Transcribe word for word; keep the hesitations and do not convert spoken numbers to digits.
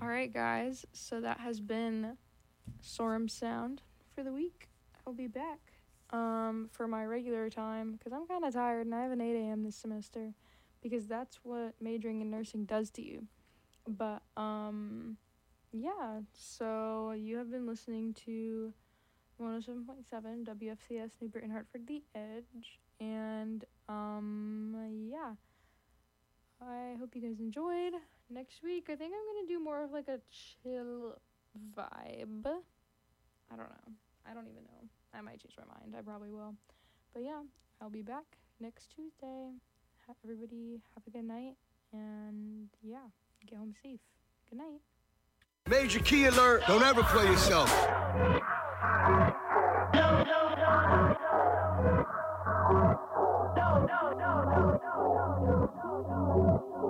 All right, guys. So that has been Sorum Sound for the week. I'll be back um, for my regular time because I'm kind of tired and I have an eight a.m. this semester because that's what majoring in nursing does to you. But, um, yeah. So you have been listening to one oh seven point seven W F C S New Britain Hartford The Edge. And, um, yeah. I hope you guys enjoyed. Next week, I think I'm going to do more of like a chill vibe. I don't know. I don't even know. I might change my mind. I probably will. But yeah, I'll be back next Tuesday. Ha- everybody have a good night. And yeah, get home safe. Good night. Major key alert. Don't ever play yourself. No, no, no, no, no, no, no, no, no, no, no, no.